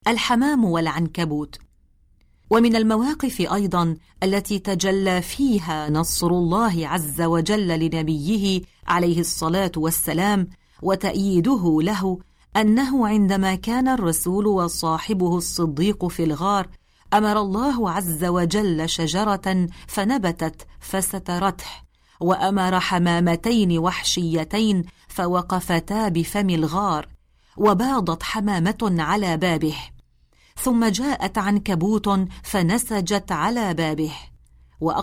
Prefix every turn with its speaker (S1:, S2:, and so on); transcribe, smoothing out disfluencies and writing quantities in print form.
S1: الحمام والعنكبوت. ومن المواقف أيضا التي تجلى فيها نصر الله عز وجل لنبيه عليه الصلاة والسلام وتأييده له أنه عندما كان الرسول وصاحبه الصديق في الغار أمر الله عز وجل شجرة فنبتت فسترته، وأمر حمامتين وحشيتين فوقفتا بفم الغار، وباضت حمامة على بابه، ثم جاءت عنكبوت فنسجت على بابه،